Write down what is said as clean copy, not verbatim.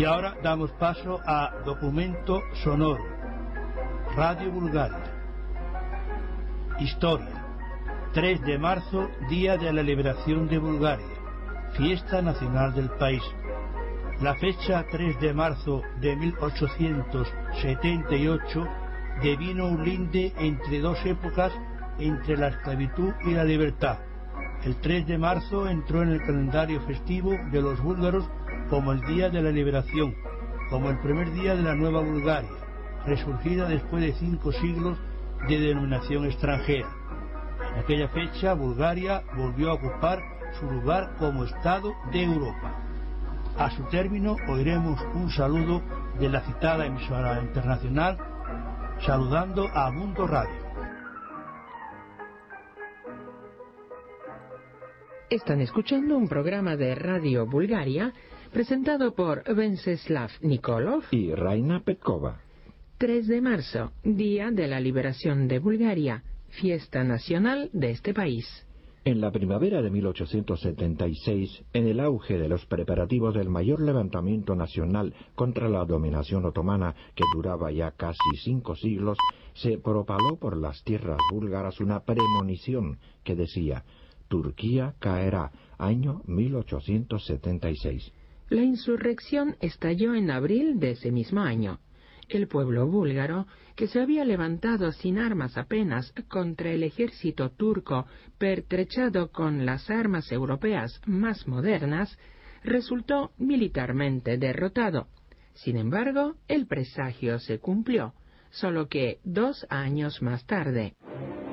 Y ahora damos paso a Documento Sonoro, Radio Bulgaria. Historia. 3 de marzo, Día de la Liberación de Bulgaria, fiesta nacional del país. La fecha 3 de marzo de 1878 devino un linde entre dos épocas, entre la esclavitud y la libertad. El 3 de marzo entró en el calendario festivo de los búlgaros como el Día de la Liberación, como el primer día de la nueva Bulgaria, resurgida después de 5 siglos de denominación extranjera. En aquella fecha, Bulgaria volvió a ocupar su lugar como Estado de Europa. A su término, oiremos un saludo de la citada emisora internacional, saludando a Mundo Radio. Están escuchando un programa de Radio Bulgaria presentado por Venceslav Nikolov y Raina Petkova. 3 de marzo, Día de la Liberación de Bulgaria, fiesta nacional de este país. En la primavera de 1876, en el auge de los preparativos del mayor levantamiento nacional contra la dominación otomana, que duraba ya casi 5 siglos, se propaló por las tierras búlgaras una premonición que decía: Turquía caerá, año 1876. La insurrección estalló en abril de ese mismo año. El pueblo búlgaro, que se había levantado sin armas apenas contra el ejército turco pertrechado con las armas europeas más modernas, resultó militarmente derrotado. Sin embargo, el presagio se cumplió, solo que 2 años más tarde.